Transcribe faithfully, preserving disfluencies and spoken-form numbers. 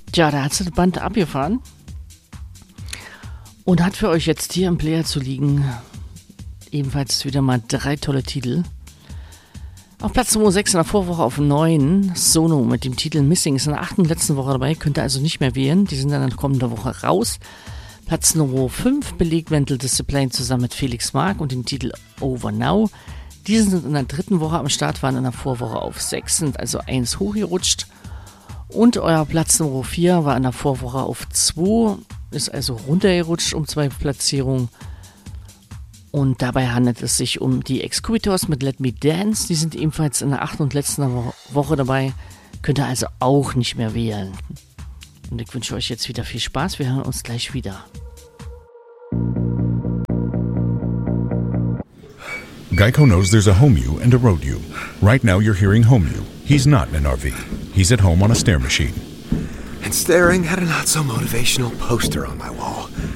Tja, da hat sie das Band abgefahren und hat für euch jetzt hier im Player zu liegen ebenfalls wieder mal drei tolle Titel. Auf Platz Nummer sechs in der Vorwoche auf neun, Sono mit dem Titel Missing ist in der achten letzten Woche dabei, könnt ihr also nicht mehr wählen, die sind dann in der kommenden Woche raus. Platz Nummer fünf belegt Mental Discipline zusammen mit Felix Mark und dem Titel Over Now. Die sind in der dritten Woche am Start, waren in der Vorwoche auf sechs, sind also eins hochgerutscht. Und euer Platz Nummer vier war in der Vorwoche auf zwei, ist also runtergerutscht um zwei Platzierungen. Und dabei handelt es sich um die Excubitors mit Let Me Dance. Die sind ebenfalls in der achten und letzten Woche dabei. Könnt ihr also auch nicht mehr wählen. Und ich wünsche euch jetzt wieder viel Spaß. Wir hören uns gleich wieder. Geico knows there's a home you and a road you. Right now you're hearing home you. He's not in an R V. He's at home on a stair machine. And staring at a not-so-motivational poster on my wall.